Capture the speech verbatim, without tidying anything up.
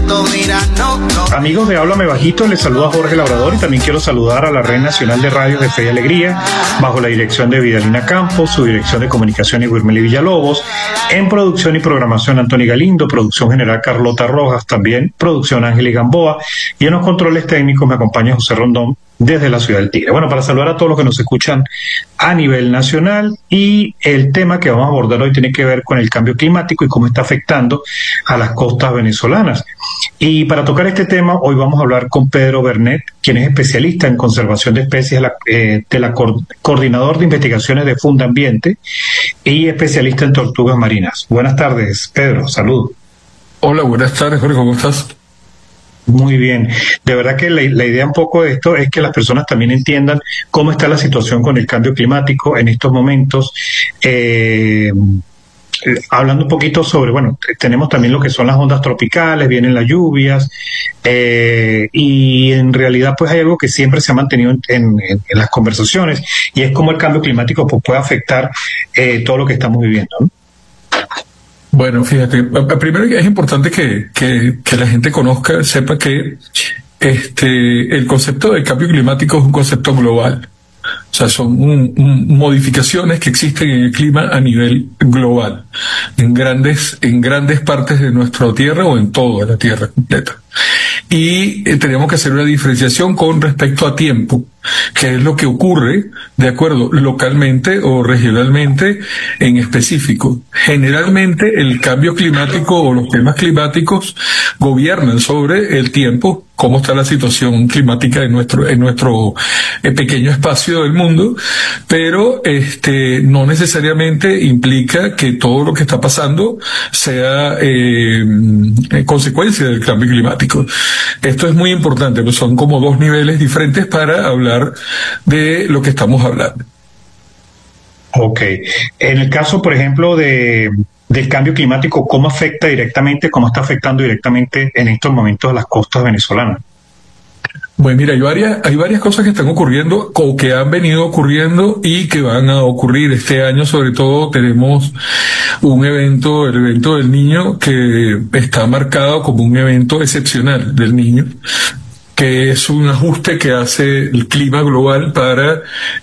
Amigos de Háblame Bajito, les saluda Jorge Labrador y también quiero saludar a la Red Nacional de Radios de Fe y Alegría, bajo la dirección de Vidalina Campos, su dirección de comunicaciones Wilmely Villalobos, en producción y programación Anthony Galindo, producción general Carlota Rojas, también producción Ángel Gamboa, y en los controles técnicos me acompaña José Rondón desde la ciudad del Tigre. Bueno, para saludar a todos los que nos escuchan a nivel nacional, y el tema que vamos a abordar hoy tiene que ver con el cambio climático y cómo está afectando a las costas venezolanas. Y para tocar este tema, hoy vamos a hablar con Pedro Bernet, quien es especialista en conservación de especies de la, eh, de la co- coordinador de investigaciones de Fundambiente y especialista en tortugas marinas. Buenas tardes, Pedro, salud. Hola, buenas tardes, Jorge, ¿cómo estás? Muy bien. De verdad que la, la idea un poco de esto es que las personas también entiendan cómo está la situación con el cambio climático en estos momentos. Eh, hablando un poquito sobre, bueno, tenemos también lo que son las ondas tropicales, vienen las lluvias, eh, y en realidad pues hay algo que siempre se ha mantenido en, en, en las conversaciones, y es cómo el cambio climático pues, puede afectar eh, todo lo que estamos viviendo, ¿no? Bueno, fíjate, primero es importante que, que, que la gente conozca, sepa que este el concepto del cambio climático es un concepto global. O sea, son un, un, modificaciones que existen en el clima a nivel global, en grandes, en grandes partes de nuestra Tierra o en toda la Tierra completa. Y eh, tenemos que hacer una diferenciación con respecto a tiempo, que es lo que ocurre, de acuerdo, localmente o regionalmente en específico. Generalmente el cambio climático o los temas climáticos gobiernan sobre el tiempo, cómo está la situación climática en nuestro en nuestro eh, pequeño espacio del mundo, pero este no necesariamente implica que todo lo que está pasando sea eh, consecuencia del cambio climático. Esto es muy importante, pues son como dos niveles diferentes para hablar de lo que estamos hablando. Ok. En el caso, por ejemplo, de del cambio climático, ¿cómo afecta directamente, cómo está afectando directamente en estos momentos a las costas venezolanas? Bueno, mira, hay varias, hay varias cosas que están ocurriendo o que han venido ocurriendo y que van a ocurrir este año. Sobre todo tenemos un evento, el evento del Niño, que está marcado como un evento excepcional del Niño, que es un ajuste que hace el clima global para